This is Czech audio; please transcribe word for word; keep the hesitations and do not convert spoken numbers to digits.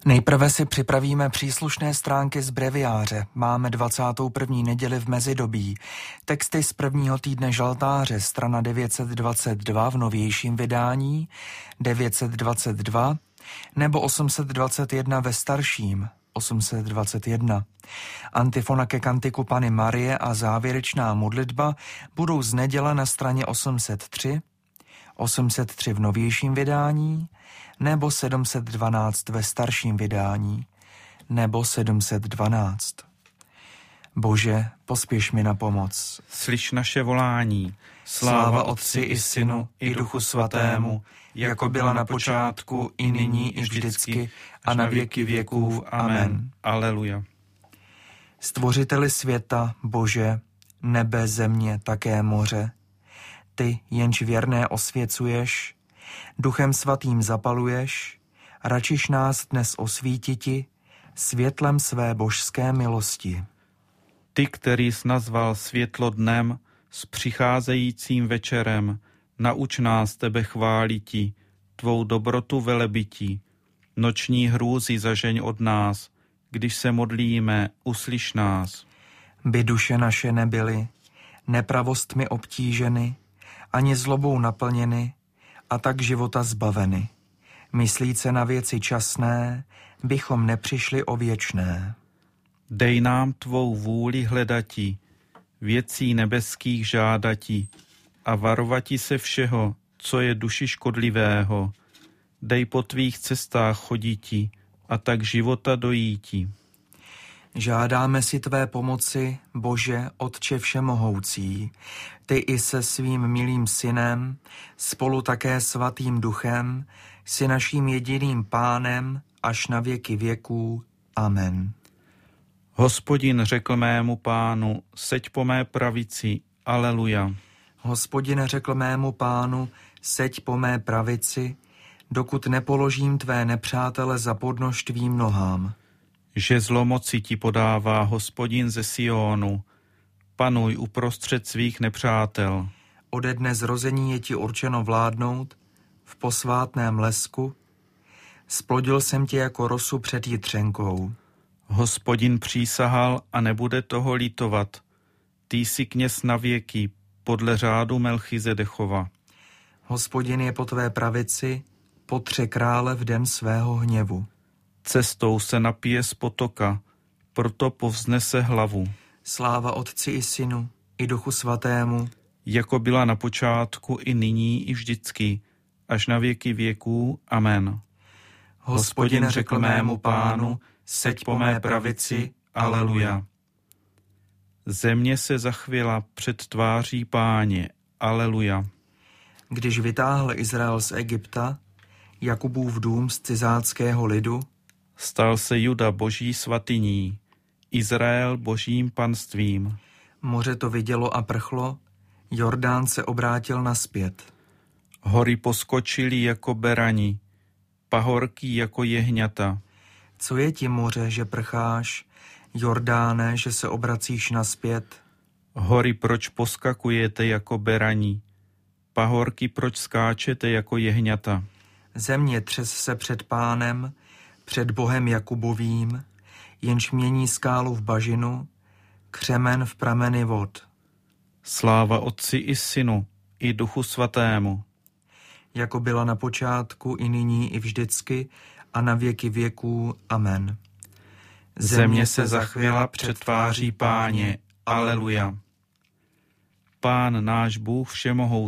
Nejprve si připravíme příslušné stránky z breviáře. Máme dvacátou první neděli v mezidobí. Texty z prvního týdne žaltáře, strana devět set dvacet dva v novějším vydání, devět set dvacet dva nebo osm set dvacet jedna ve starším, osm set dvacet jedna. Antifona ke kantiku Panny Marie a závěrečná modlitba budou z neděle na straně osm set tři, osm set tři v novějším vydání, nebo sedm set dvanáct ve starším vydání, nebo sedm set dvanáct. Bože, pospěš mi na pomoc. Slyš naše volání. Sláva Otci i Synu i Duchu Svatému, jako byla na počátku, i nyní, i vždycky, a na věky věků. Amen. Aleluja. Stvořiteli světa, Bože, nebe, země, také moře, ty, jenž věrné osvěcuješ, Duchem Svatým zapaluješ, račiš nás dnes osvítiti světlem své božské milosti. Ty, který jsi nazval světlo dnem s přicházejícím večerem, nauč nás tebe chváliti, tvou dobrotu velebití, noční hrůzy zažeň od nás, když se modlíme, uslyš nás. By duše naše nebyly nepravostmi obtíženy, ani zlobou naplněny, a tak života zbaveny. Myslíce na věci časné, bychom nepřišli o věčné. Dej nám tvou vůli hledati, věcí nebeských žádati a varovati se všeho, co je duši škodlivého. Dej po tvých cestách choditi a tak života dojíti. Žádáme si tvé pomoci, Bože, Otče všemohoucí, ty i se svým milým synem, spolu také svatým duchem, si naším jediným pánem až na věky věků. Amen. Hospodin řekl mému pánu, seď po mé pravici. Aleluja. Hospodin řekl mému pánu, seď po mé pravici, dokud nepoložím tvé nepřátele za podnož tvým nohám. Že zlomoci ti podává Hospodin ze Sionu, panuj uprostřed svých nepřátel. Ode dne zrození je ti určeno vládnout v posvátném lesku, splodil jsem tě jako rosu před jitřenkou. Hospodin přísahal a nebude toho litovat. Ty jsi kněz na věky, podle řádu Melchizedechova. Hospodin je po tvé pravici, potře krále v den svého hněvu. Cestou se napije z potoka, proto povznese hlavu. Sláva Otci i Synu i Duchu Svatému, jako byla na počátku, i nyní, i vždycky, až na věky věků. Amen. Hospodin řekl mému pánu, seď po mé pravici. Aleluja. Země se zachvěla před tváří Páně. Aleluja. Když vytáhl Izrael z Egypta, Jakubův dům z cizáckého lidu, stal se Juda boží svatyní, Izrael božím panstvím. Moře to vidělo a prchlo, Jordán se obrátil nazpět. Hory poskočily jako berani, pahorky jako jehňata. Co je ti, moře, že prcháš, Jordáne, že se obracíš nazpět? Hory, proč poskakujete jako berani, pahorky, proč skáčete jako jehňata? Země třes se před pánem, před Bohem Jakubovým, jenž mění skálu v bažinu, křemen v prameny vod. Sláva Otci i Synu i Duchu Svatému. Jako byla na počátku, i nyní, i vždycky, a na věky věků. Amen. Země se zachvěla před tváří Páně. Aleluja. Pán náš Bůh všemohoucí